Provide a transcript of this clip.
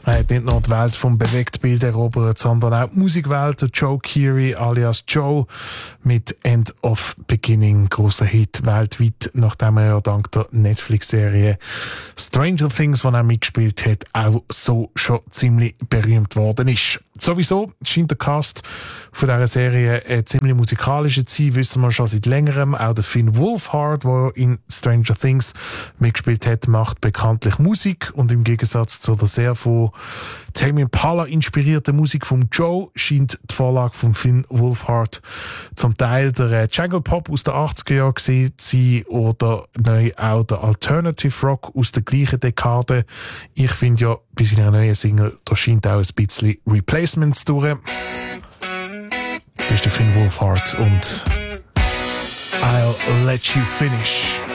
Er hat nicht nur die Welt vom Bewegtbild erobert, sondern auch die Musikwelt. Der Joe Keery alias Joe mit End of Beginning, grosser Hit weltweit, nachdem er ja dank der Netflix-Serie Stranger Things, die er mitgespielt hat, auch so schon ziemlich berühmt worden ist. Sowieso scheint der Cast von dieser Serie ziemlich musikalisch zu sein, wissen wir schon seit längerem. Auch der Finn Wolfhard, der in Stranger Things mitgespielt hat, macht bekanntlich Musik, und im Gegensatz zu der sehr von Tame Impala inspirierte Musik von Joe scheint die Vorlage von Finn Wolfhard zum Teil der Jungle Pop aus den 80er Jahren gewesen zu sein oder neu auch der Alternative Rock aus der gleichen Dekade. Ich finde ja, bei seiner neuen Single, da scheint auch ein bisschen Replacements durch. Das ist der Finn Wolfhard und I'll Let You Finish.